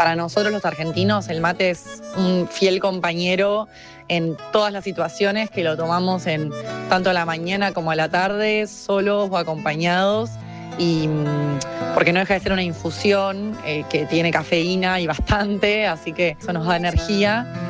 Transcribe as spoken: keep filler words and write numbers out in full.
para nosotros los argentinos el mate es un fiel compañero en todas las situaciones, que lo tomamos en tanto a la mañana como a la tarde, solos o acompañados, y porque no deja de ser una infusión eh, que tiene cafeína y bastante, así que eso nos da energía.